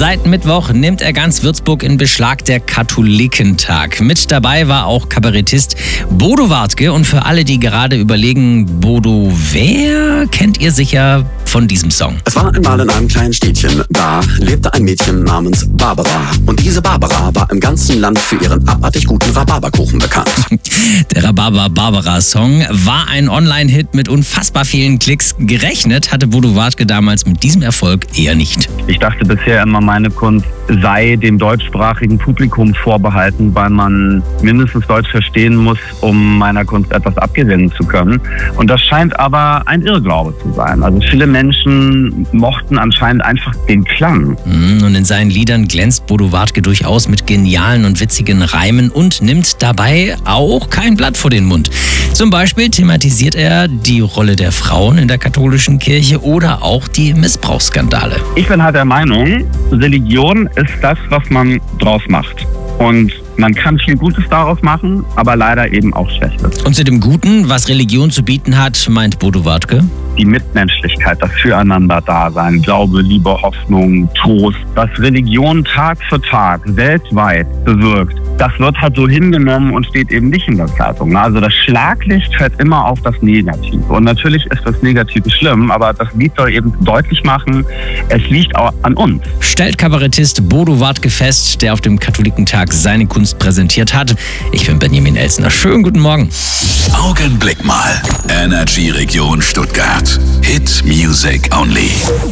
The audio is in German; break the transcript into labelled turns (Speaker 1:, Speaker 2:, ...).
Speaker 1: Seit Mittwoch nimmt er ganz Würzburg in Beschlag, der Katholikentag. Mit dabei war auch Kabarettist Bodo Wartke. Und für alle, die gerade überlegen, Bodo wer, kennt ihr sicher von diesem Song.
Speaker 2: Es war einmal in einem kleinen Städtchen, da lebte ein Mädchen namens Barbara. Und diese Barbara war im ganzen Land für ihren abartig guten Rhabarberkuchen bekannt.
Speaker 1: Der Rhabarber-Barbara-Song war ein Online-Hit mit unfassbar vielen Klicks. Gerechnet hatte Bodo Wartke damals mit diesem Erfolg eher nicht.
Speaker 3: Ich dachte bisher immer, meine Kunst sei dem deutschsprachigen Publikum vorbehalten, weil man mindestens Deutsch verstehen muss, um meiner Kunst etwas abgewinnen zu können. Und das scheint aber ein Irrglaube zu sein. Also viele Menschen mochten anscheinend einfach den Klang.
Speaker 1: Und in seinen Liedern glänzt Bodo Wartke durchaus mit genialen und witzigen Reimen und nimmt dabei auch kein Blatt vor den Mund. Zum Beispiel thematisiert er die Rolle der Frauen in der katholischen Kirche oder auch die Missbrauchsskandale.
Speaker 3: Ich bin halt der Meinung, Religion ist das, was man draus macht. Und man kann viel Gutes daraus machen, aber leider eben auch Schlechtes.
Speaker 1: Und zu dem Guten, was Religion zu bieten hat, meint Bodo Wartke?
Speaker 3: Die Mitmenschlichkeit, das Füreinander-Dasein, Glaube, Liebe, Hoffnung, Trost, was Religion Tag für Tag weltweit bewirkt, das wird halt so hingenommen und steht eben nicht in der Zeitung. Also das Schlaglicht fällt immer auf das Negative. Und natürlich ist das Negative schlimm, aber das Lied soll eben deutlich machen, es liegt auch an uns.
Speaker 1: Stellt Kabarettist Bodo Wartke fest, der auf dem Katholikentag seine Kunst präsentiert hat. Ich bin Benjamin Elsner. Schönen guten Morgen.
Speaker 4: Augenblick mal. Energy Region Stuttgart. Hit Music Only.